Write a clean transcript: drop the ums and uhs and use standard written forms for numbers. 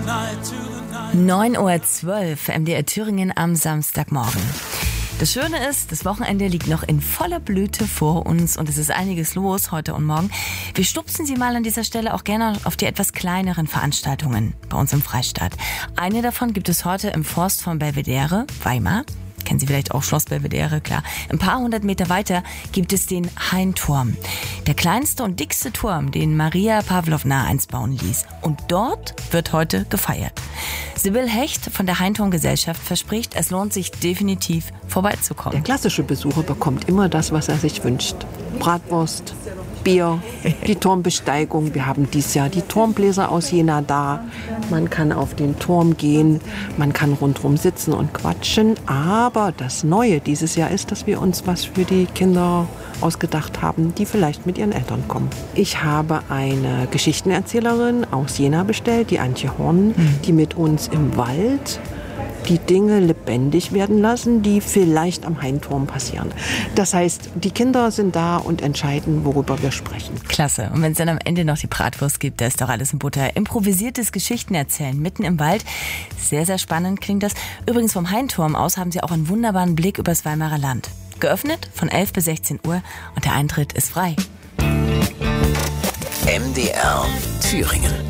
9:12 Uhr, MDR Thüringen am Samstagmorgen. Das Schöne ist, das Wochenende liegt noch in voller Blüte vor uns und es ist einiges los heute und morgen. Wir stupsen Sie mal an dieser Stelle auch gerne auf die etwas kleineren Veranstaltungen bei uns im Freistaat. Eine davon gibt es heute im Forst von Belvedere, Weimar. Kennen Sie vielleicht auch Schloss Belvedere, klar. Ein paar hundert Meter weiter gibt es den Hainturm. Der kleinste und dickste Turm, den Maria Pawlowna einst bauen ließ. Und dort wird heute gefeiert. Sibylle Hecht von der Hainturm-Gesellschaft verspricht, es lohnt sich definitiv vorbeizukommen. Der klassische Besucher bekommt immer das, was er sich wünscht. Bratwurst, Bier, die Turmbesteigung. Wir haben dieses Jahr die Turmbläser aus Jena da. Man kann auf den Turm gehen, man kann rundherum sitzen und quatschen. Aber das Neue dieses Jahr ist, dass wir uns was für die Kinder ausgedacht haben, die vielleicht mit ihren Eltern kommen. Ich habe eine Geschichtenerzählerin aus Jena bestellt, die Antje Horn, die mit uns im Wald die Dinge lebendig werden lassen, die vielleicht am Hainturm passieren. Das heißt, die Kinder sind da und entscheiden, worüber wir sprechen. Klasse. Und wenn es dann am Ende noch die Bratwurst gibt, da ist doch alles in Butter. Improvisiertes Geschichtenerzählen mitten im Wald. Sehr, sehr spannend klingt das. Übrigens vom Hainturm aus haben Sie auch einen wunderbaren Blick übers Weimarer Land. Geöffnet von 11 bis 16 Uhr und der Eintritt ist frei. MDR Thüringen.